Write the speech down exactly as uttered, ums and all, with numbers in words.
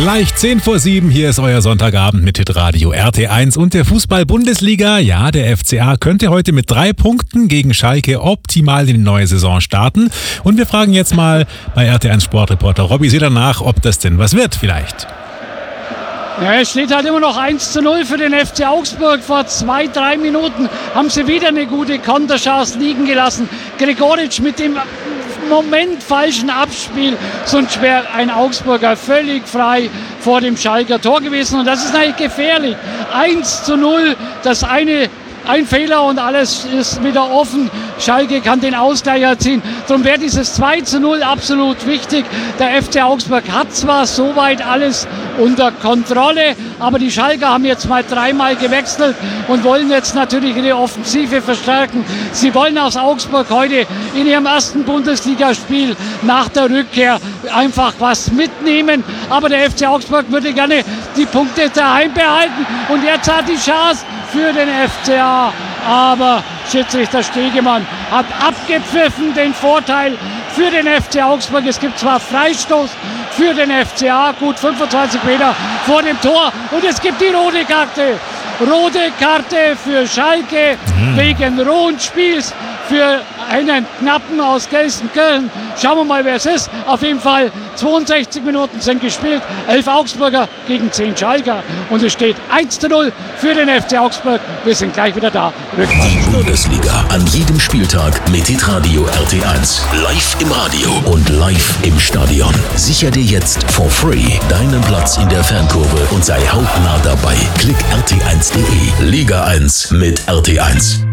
Gleich zehn vor sieben, hier ist euer Sonntagabend mit Hitradio R T eins und der Fußball-Bundesliga. Ja, der F C A könnte heute mit drei Punkten gegen Schalke optimal in die neue Saison starten. Und wir fragen jetzt mal bei R T eins Sportreporter Robby Seeler nach, ob das denn was wird vielleicht. Ja, es steht halt immer noch eins zu null für den F C Augsburg. Vor zwei, drei Minuten haben sie wieder eine gute Konterchance liegen gelassen. Gregoritsch mit dem Moment falschen Abspiel, sonst wäre ein Augsburger völlig frei vor dem Schalker Tor gewesen. Und das ist eigentlich gefährlich. eins zu null, das eine... Ein Fehler und alles ist wieder offen. Schalke kann den Ausgleich erzielen. Darum wäre dieses zwei zu null absolut wichtig. Der F C Augsburg hat zwar soweit alles unter Kontrolle, aber die Schalker haben jetzt mal dreimal gewechselt und wollen jetzt natürlich ihre Offensive verstärken. Sie wollen aus Augsburg heute in ihrem ersten Bundesligaspiel nach der Rückkehr einfach was mitnehmen. Aber der F C Augsburg würde gerne die Punkte daheim behalten. Und jetzt hat die Chance für den F C A, aber Schiedsrichter Stegemann hat abgepfiffen, den Vorteil für den F C Augsburg. Es gibt zwar Freistoß für den F C A, gut fünfundzwanzig Meter vor dem Tor, und es gibt die rote Karte. Rote Karte für Schalke mhm. wegen rohen Spiels für einen Knappen aus Gelsenkirchen. Schauen wir mal, wer es ist. Auf jeden Fall zweiundsechzig Minuten sind gespielt. elf Augsburger gegen zehn Schalker. Und es steht eins zu null für den F C Augsburg. Wir sind gleich wieder da. Die Bundesliga an jedem Spieltag mit Hitradio R T eins. Live im Radio und live im Stadion. Sicher dir jetzt for free deinen Platz in der Fankurve und sei hautnah dabei. Klick R T eins punkt de. Liga eins mit R T eins.